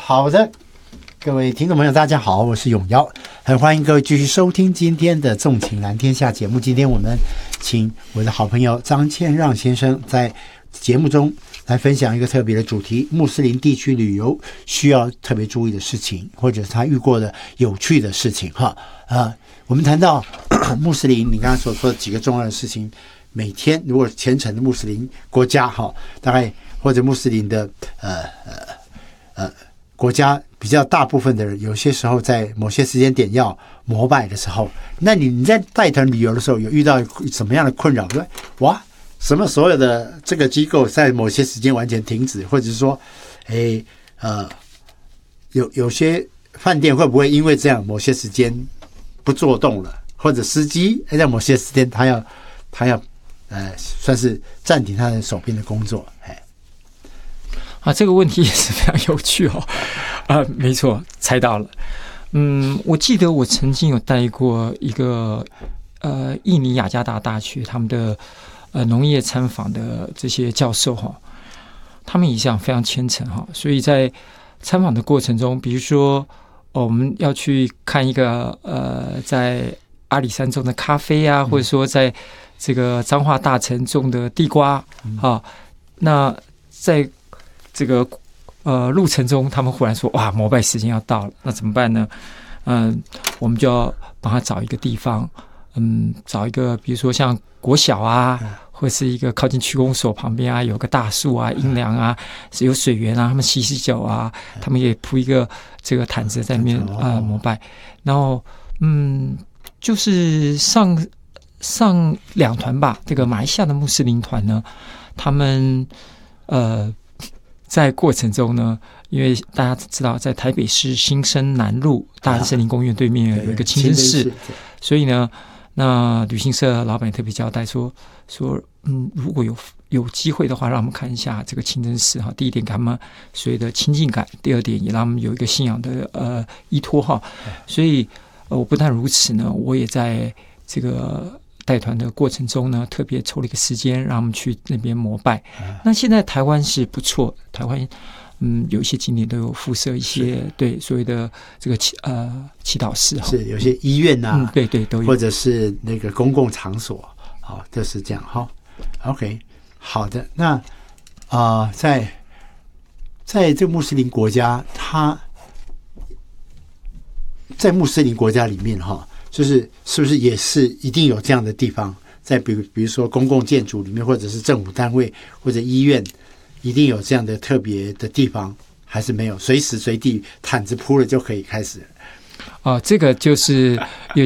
好的，各位听众朋友，大家好，我是永尧，很欢迎各位继续收听今天的《纵情蓝天下》节目。今天我们请我的好朋友张谦让先生在节目中来分享一个特别的主题：穆斯林地区旅游需要特别注意的事情，或者是他遇过的有趣的事情。我们谈到穆斯林，你刚才所说的几个重要的事情，每天如果虔诚的穆斯林国家大概或者穆斯林的国家比较大部分的人，有些时候在某些时间点要膜拜的时候，那你在带团旅游的时候有遇到什么样的困扰？哇，什么所有的这个机构在某些时间完全停止，或者是说有些饭店会不会因为这样某些时间不做动了，或者司机在某些时间他要算是暂停他的手边的工作。 这个问题也是非常有趣没错，猜到了。我记得我曾经有带过一个印尼雅加达大学他们的农业参访的这些教授他们一向非常虔诚所以在参访的过程中，比如说我们要去看一个在阿里山种的咖啡啊，或者说在这个彰化大城种的地瓜那在这个路程中，他们忽然说哇，膜拜时间要到了，那怎么办呢？我们就要帮他找一个地方，找一个比如说像国小啊，或是一个靠近区公所旁边啊，有个大树啊、阴凉啊，有水源啊，他们洗酒啊，他们也铺一个这个毯子在那边膜拜，然后就是上2团吧，这个马来西亚的穆斯林团呢，他们在过程中呢，因为大家知道，在台北市新生南路大安森林公园对面有一个清真寺，所以呢，那旅行社老板也特别交代说，如果有机会的话，让我们看一下这个清真寺第一点给他们所谓的亲近感，第二点也让他们有一个信仰的依托所以我不但如此呢，我也在这个带团的过程中呢，特别抽了一个时间让他们去那边膜拜。那现在台湾是不错，台湾有一些景点都有附设一些对所谓的这个祈祷室是有些医院啊， 对都有， 或者是那个公共场所都是这样OK， 好的，那在这个穆斯林国家，它在穆斯林国家里面就是是不是也是一定有这样的地方，在比如说公共建筑里面，或者是政府单位或者医院，一定有这样的特别的地方，还是没有？随时随地毯子铺了就可以开始这个就是有